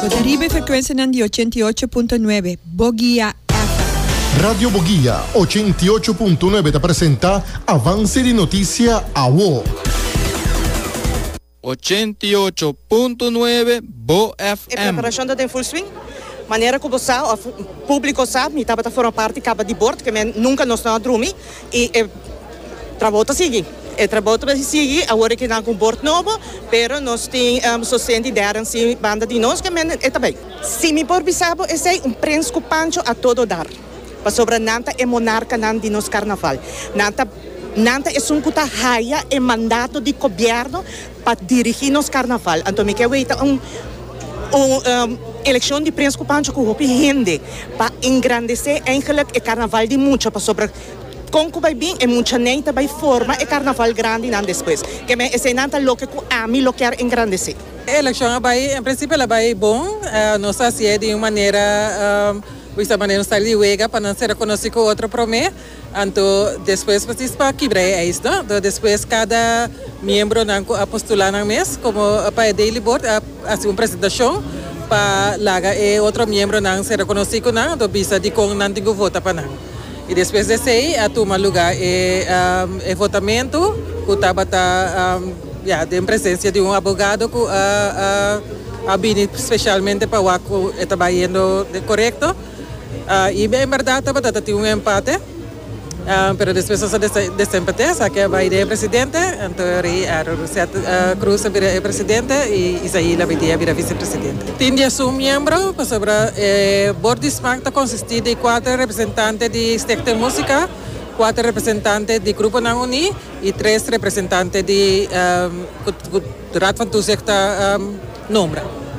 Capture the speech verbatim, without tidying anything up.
Derive frequenza di ottanta e otto punto nove, Bogia F. Radio Bogia ottanta e otto punto nove te presenta Avance di Notizia a W O. ottanta e otto punto nove Bo F M. A preparação está em full swing. Maneira como sabe, o público sabe, me estava fazendo parte capa de bordo, que nunca nos está a dormir, e o trabalho sigue. O trabalho sigue, agora que não com bordo novo, pero nós temos um, sustento de assim, banda de nós, que é também. Se me por sabe, é um prensco pancho a todo dar. Para sobre nanta é monarca nan de nos carnaval. Nanta Nanta é um puta raia é mandato de governo para dirigir nos carnaval. Então me quer ver um uma um, eleição de príncipe Pancho com o rende para engrandecer eigenlijk o carnaval de muito para sobre como vai bem é muita neita vai forma é carnaval grande não depois que me esse nanta lo que a mim lo quer engrandecer. A eleição vai em princípio ela vai bom, uh, não sei se é de uma maneira um, esta maneira está de wega para não ser reconhecido com outro promê. Então depois participa quebrar é isso, não? Então depois cada membro não postular na mês como para a daily board a assim uma apresentação para laga e outro membro não ser reconhecido não, então bisa de com não tem vota para não. E depois desse aí a toma lugar é um, é votamento que estava tá um, yeah, de presença de um advogado que a a bini especialmente para o que está indo correto. Uh, e bem verdade estava tendo um empate. Uh, pero después de desempate, saque vai de presidente, então a Cruz vira presidente e Isaíla Vidia vira vice-presidente. Tinha um membro sobre o board de SMAC consiste de quatro representantes de sector música, quatro representantes de grupo na Uni e três representantes de um, Raad van Toezicht um, Nombra.